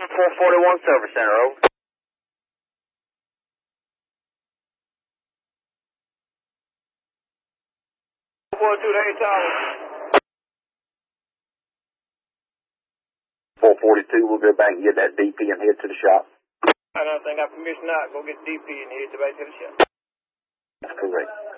441 Service Center, over. 442, we'll go back and get that DP and head to the shop. I don't think I permission not. Go get DP and head back to the shop. That's correct.